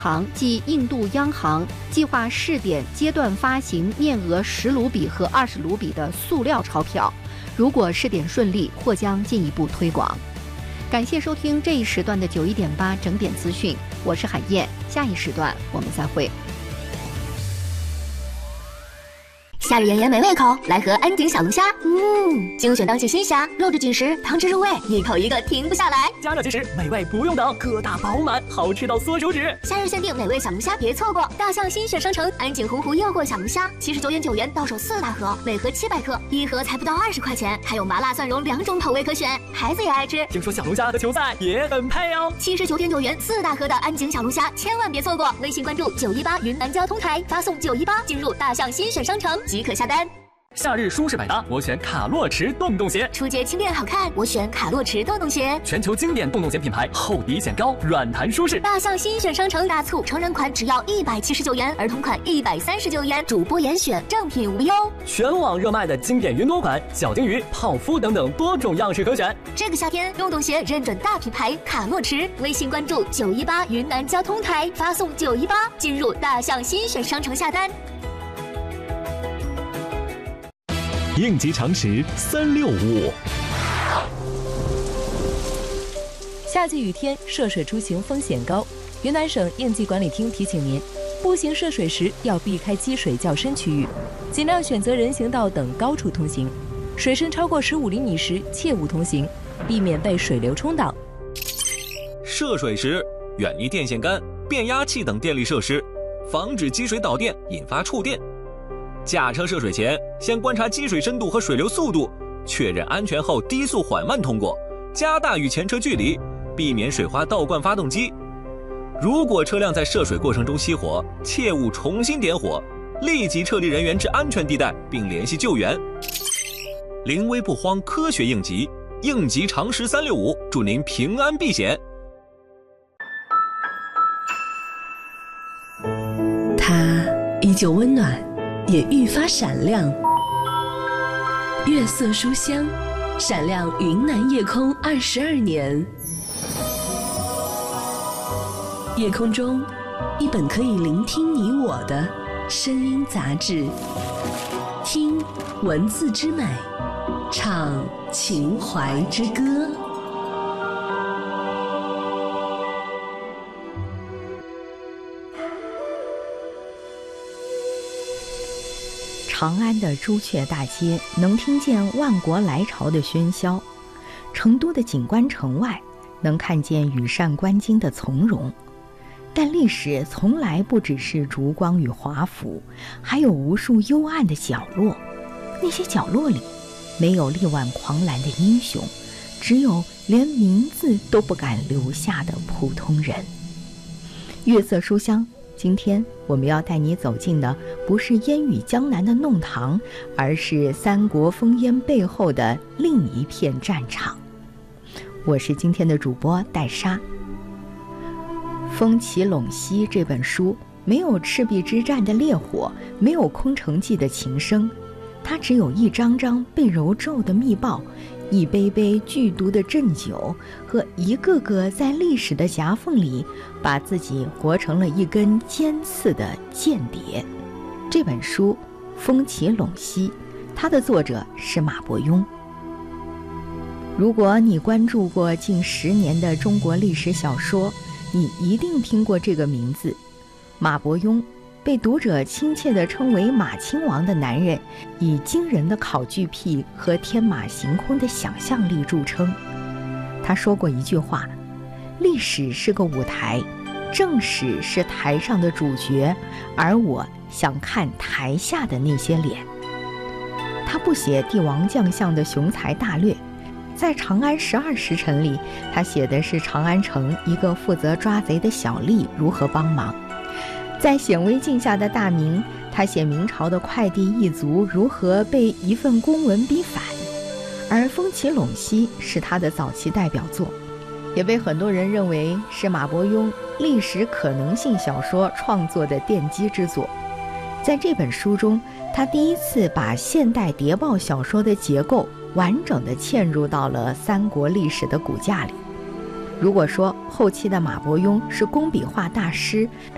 行即印度央行计划试点阶段发行面额10卢比和20卢比的塑料钞票，如果试点顺利，或将进一步推广。感谢收听这一时段的91.8整点资讯，我是海燕，下一时段我们再会。 夏日炎炎没胃口，来盒安井小龙虾。精选当季新虾，肉质紧实，汤汁入味，一口一个停不下来。 加热即食，美味不用等，个大饱满，好吃到缩手指。 夏日限定美味小龙虾别错过！大象新选商城安井洪湖诱惑小龙虾，79.9元到手4大盒，每盒700克，一盒才不到20块钱，还有麻辣蒜蓉2种口味可选，孩子也爱吃。 听说小龙虾和球赛也很配哦。 79.9元4大盒的安井小龙虾，千万别错过！微信关注918云南交通台，发送918进入大象新选商城即可下单。 夏日舒适百搭，我选卡洛驰洞洞鞋。 出街轻便好看，我选卡洛驰洞洞鞋。 全球经典洞洞鞋品牌，厚底显高，软弹舒适。 大象新选商城大促，成人款只要179元，儿童款139元，主播严选，正品无忧。 全网热卖的经典云朵款、小金鱼、泡芙等等多种样式可选。 这个夏天，洞洞鞋认准大品牌卡洛驰，微信关注918云南交通台，发送918进入大象新选商城下单。 应急常识365。 夏季雨天涉水出行风险高，云南省应急管理厅提醒您，步行涉水时要避开积水较深区域，尽量选择人行道等高处通行。水深超过15厘米时切勿通行，避免被水流冲倒。 涉水时远离电线杆、变压器等电力设施，防止积水导电引发触电。驾车涉水前，先观察积水深度和水流速度，确认安全后低速缓慢通过，加大与前车距离，避免水花倒灌发动机。如果车辆在涉水过程中熄火，切勿重新点火，立即撤离人员至安全地带并联系救援。临危不慌，科学应急，应急常识365，祝您平安避险。 它依旧温暖，也愈发闪亮。月色书香，闪亮云南夜空22年。夜空中，一本可以聆听你我的声音杂志，听文字之美，唱情怀之歌。 长安的朱雀大街能听见万国来朝的喧嚣，成都的景观城外能看见羽扇纶巾的从容。但历史从来不只是烛光与华服，还有无数幽暗的角落。那些角落里没有力挽狂澜的英雄，只有连名字都不敢留下的普通人。月色书香，今天我们要带你走进的不是烟雨江南的弄堂，而是三国烽烟背后的另一片战场。我是今天的主播戴莎。风起陇西这本书没有赤壁之战的烈火，没有空城计的琴声，它只有一张张被揉皱的密报，一杯杯剧毒的鸩酒，和一个个在历史的夹缝里把自己活成了一根尖刺的间谍。这本书《风起陇西》，它的作者是马伯庸。如果你关注过近10年的中国历史小说，你一定听过这个名字。马伯庸被读者亲切地称为马亲王的男人，以惊人的考据癖和天马行空的想象力著称。他说过一句话：历史是个舞台，正史是台上的主角，而我想看台下的那些脸。他不写帝王将相的雄才大略，在《长安12时辰》里，他写的是长安城一个负责抓贼的小吏如何帮忙；在显微镜下的大明，他写明朝的快递一族如何被一份公文逼反。而《风起陇西》是他的早期代表作，也被很多人认为是马伯庸历史可能性小说创作的奠基之作。在这本书中，他第一次把现代谍报小说的结构完整地嵌入到了三国历史的骨架里。如果说后期的马伯庸是工笔画大师，